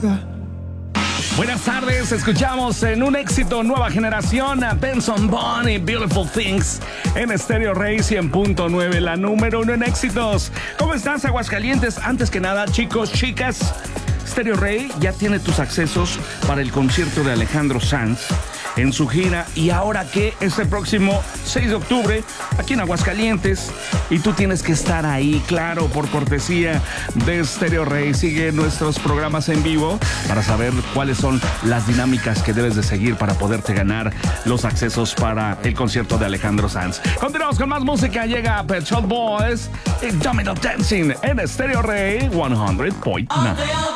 boca. Buenas tardes, escuchamos en un éxito nueva generación a Benson Boone y Beautiful Things en Stereo Rey 100.9, la número 1 en éxitos. ¿Cómo estás, Aguascalientes? Antes que nada, chicos, chicas, Stereo Rey ya tiene tus accesos para el concierto de Alejandro Sanz en su gira. Y ahora que este próximo 6 de octubre, aquí en Aguascalientes, y tú tienes que estar ahí, claro, por cortesía de Stereo Rey. Sigue nuestros programas en vivo para saber cuáles son las dinámicas que debes de seguir para poderte ganar los accesos para el concierto de Alejandro Sanz. Continuamos con más música. Llega Pet Shop Boys y Domino Dancing en Stereo Rey 100.9.